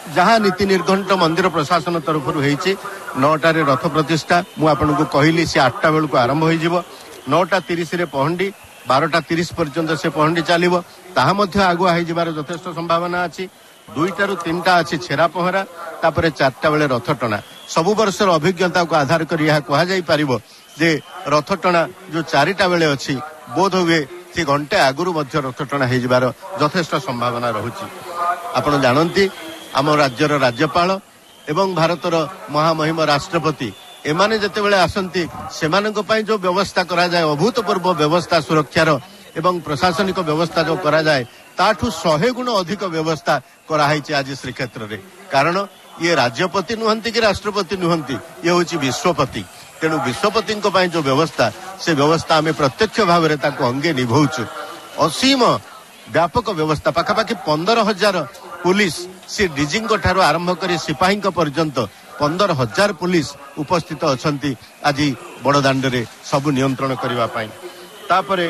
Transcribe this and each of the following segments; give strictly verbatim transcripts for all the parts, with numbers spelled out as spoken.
जहाँ नीति निर्घंट मंदिर प्रशासन तरफ नौटार रथ प्रतिष्ठा मु आपको कहली सी आठटा बेलू आरंभ हो नौटा तीस पहंडी बारटा तीस पर्यंत से पहंडी चलो ताहा आगुआ हो यथेष संभावना अच्छी दुईटा रु तीन टा अच्छी छेरा पहरा तापर चार्टा बेले रथ टଣା सबु वर्षर अभिज्ञता को आधार कर यह कह जे रथ टଣା जो चारिटा बेले अच्छी बोध हुए सी घंटे आगुरी रथ टଣା हो यथेष संभावना रहुची। आपण जानती आम राज्यर राज्यपाल एवं भारतर महामहिम राष्ट्रपति एमाने जेतेबेले आसंती सेमानक पई जो व्यवस्था करा जाए अभूतपूर्व व्यवस्था सुरक्षार एवं प्रशासनिक व्यवस्था जो करा जाए ताठू शहे गुण अधिक व्यवस्था कराई आज श्रीक्षेत्र रे कारण ये राज्यपति नुहंती कि राष्ट्रपति नुहंती ये होची विश्वपति तेणु विश्वपति जो व्यवस्था से व्यवस्था आम प्रत्यक्ष भाव में अंगे निभाऊचु असीम व्यापक व्यवस्था पाखापाखि पंदर हजार पुलिस सी डीजी ठारू आरंभ कर सिपाही पर्यंत पंदर हजार पुलिस उपस्थित अछंती आज बड़दाण्ड रे सब नियंत्रण करने तापरे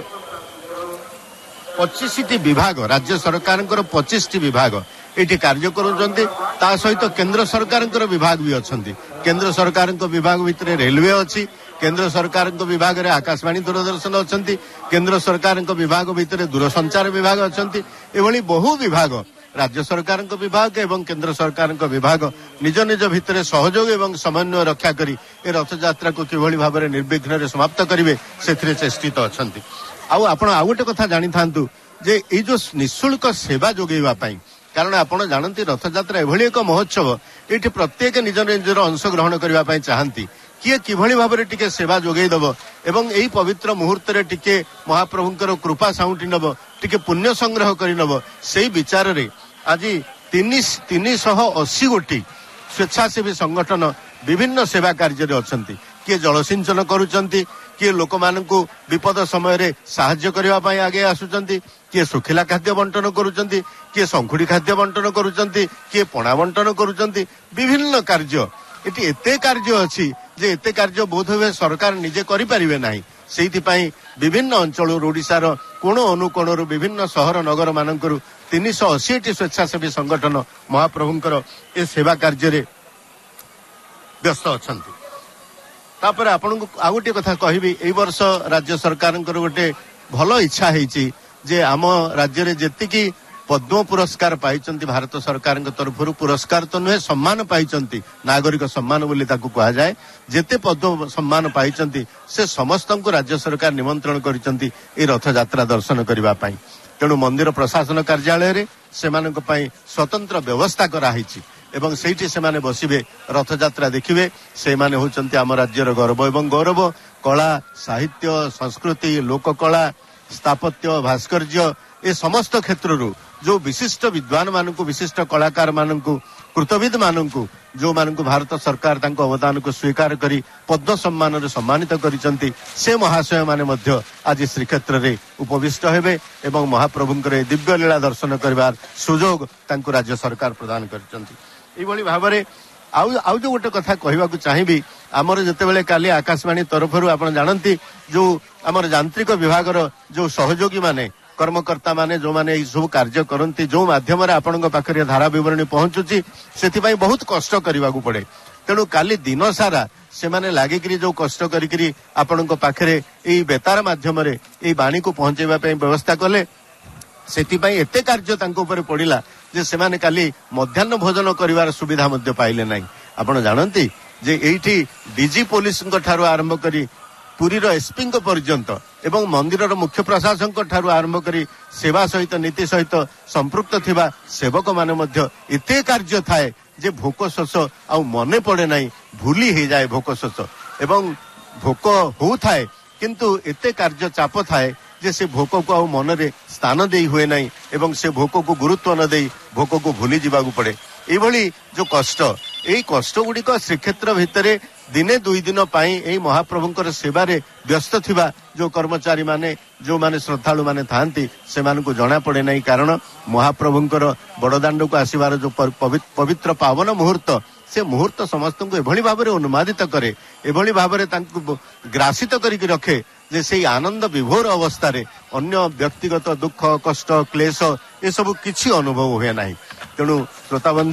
पच्चीस टी विभाग राज्य सरकार पच्चीस टी विभाग ये कार्य करुँच सहित केंद्र सरकार विभाग भी अच्छा केंद्र सरकार विभाग भितर रेलवे अच्छी केंद्र सरकार विभाग में आकाशवाणी दूरदर्शन अच्छा केंद्र सरकार विभाग भितर दूरसंचार विभाग अच्छा एभली बहु विभाग राज्य सरकार विभाग एवं केंद्र सरकार विभाग निज निज भितर सहयोग एवं समन्वय रक्षा करी ए रथ यात्रा को किभली भाव में निर्विघ्न समाप्त करेंगे से चेष्टित अच्छा आपण आउ गोटे कथा जानी थांतु जे ये जो निःशुल्क सेवा जोगेवा पाई कारण आपण जानती रथ यात्रा एभली एक महोत्सव ये प्रत्येक निज निजर अंशग्रहण करने चाहती किए किभली भाव में टिके सेवा जोगेदब एवं यही पवित्र मुहूर्त रे टिके महाप्रभुंकर कृपा साउंटी नब टिके पुण्य संग्रह कर से विचार रे आज तीन शह अशी गोटी स्वेच्छासेवी संगठन विभिन्न सेवा कार्य अच्छा किए जलसिंचन करुचंती किए लोक मानकु विपद समय रे साहाय्य करबा पई आगे आसुचंती किए सुखिला खाद्य बंटन करुचंती किए संखुड़ी खाद्य बंटन करुचंती किए पणा बंटन करुचंती विभिन्न कार्य एटी एते कार्य अछि जे एते कार्य बोध हुए सरकार निजे करि परिबे नाही सेति पई विभिन्न अंचल ओडिशार कोण अनुकोण विभिन्न सहर नगर मानकरु तीन सौ अस्सी टी स्वेच्छासेवी संगठन महाप्रभुंकर ए सेवा कार्य रे व्यस्त अछंती। तापर आपण को आ गोटे कथा कहबी ए वर्ष राज्य सरकार गोटे भल इच्छा होईची जे आम राज्य रे जेतिकी पद्म पुरस्कार पाइचंती भारत सरकार तरफ पुरस्कार तो नुहे सम्मान पाइचंती नागरिक सम्मान बोली ताकू कहा जाए जेते पद्म सम्मान पाइचंती से समस्त को राज्य सरकार निमंत्रण करिचंती ए रथ यात्रा दर्शन करबा पई तेणु मंदिर प्रशासन कार्यालय रे सेमानक पई स्वतंत्र व्यवस्था कराहिची एवं सेठी से माने बसिबे रथ यात्रा देखिबे से माने होचंती आम राज्यर गौरव एवं गौरव कला साहित्य संस्कृति लोककला स्थापत्य भास्कर्य ए समस्त क्षेत्र जो विशिष्ट विद्वान मानक विशिष्ट कलाकार मानक कृतविद मानक जो मानक भारत सरकार तांको अवदान को स्वीकार करी पद्म सम्मान रे सम्मानित करिसंती से महाशय माने मध्य आज श्रीक्षेत्र रे उपविष्ट हेबे एवं महाप्रभुंकर दिव्य लीला दर्शन करिवार सुजोग तांको राज्य सरकार प्रदान करिसंती। एभली भाव में आउ आउ जो गोटे कथा कहवाक चाहिए आमर जितेबाला काली आकाशवाणी तरफ आप जानती जो आमर यांत्रिक विभाग जो सहयोगी माने कर्मकर्ता माने जो माने सब कार्य करती जो माध्यम आपण पाखे धारा विवरणी पहुंचुची से बहुत कष्ट करने को पड़े तेणु काली दिन सारा से माने लागिकी जो कष्ट करी आपण पाखे यही बेतार माध्यम बाणी को पहुंचेवा व्यवस्था कले से एते कार्य पड़ा जे सेमाने काली मध्याह्न भोजन करिवार सुविधा मध्य पाइले नाही। आपण जानती जे एठी डीजी पुलिस ठारू आरंभ करी पुरी रो एसपी पर्यंत एवं मंदिर मुख्य प्रशासक ठारू आरंभ करी सेवा सहित नीति सहित संपृक्त थिबा सेवक माने मध्य एते कार्य थाए जे भोक शोष आ मने पड़े नाही भूली हे जाए भोक शोष एवं भोक हो थाए किंतु एते कार्य चाप थाए जे से भोक को आ मन रे स्थान दे हुए नहीं एवं से भोक को गुरुत्व न दे भोक को भूली जावाक पड़े एभली जो कष्ट यही कष्ट गुड़िक श्रीक्षेत्र भितर दिने दुई दिन पाई यही महाप्रभुंकर सेवारे व्यस्त थिबा जो कर्मचारी माने जो माने श्रद्धालु माने थांती से मानकु जना पड़े नहीं कारण महाप्रभुंकर बड़दाण्ड को आसीबार जो पवित्र पावन मुहूर्त से मुहूर्त समस्त को एभली भाव में उन्मादित करे एभली भाव में तांकु ग्रासित करके रखे जे से आनंद विभोर अवस्था रे अन्य व्यक्तिगत दुख कष्ट क्लेश ये सब किछि अनुभव हुए नहीं। तेणु श्रोता बंधु